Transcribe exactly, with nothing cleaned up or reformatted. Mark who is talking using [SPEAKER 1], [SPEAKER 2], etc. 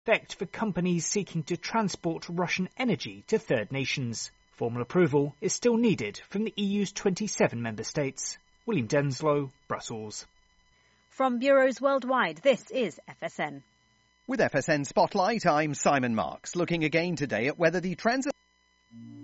[SPEAKER 1] effect for companies seeking to transport Russian energy to third nations. Formal approval is still needed from the E U's twenty-seven member states. William Denslow, Brussels.
[SPEAKER 2] From bureaus worldwide, this is F S N.
[SPEAKER 3] With F S N Spotlight, I'm Simon Marks, looking again today at whether the transatlantic